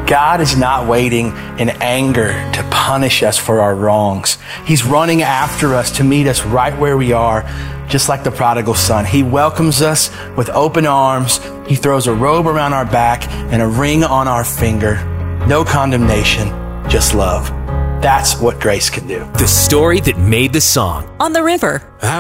God is not waiting in anger to punish us for our wrongs. He's running after us to meet us right where we are, just like the prodigal son. He welcomes us with open arms. He throws a robe around our back and a ring on our finger. No condemnation, just love. That's what grace can do. The story that made the song. On the River.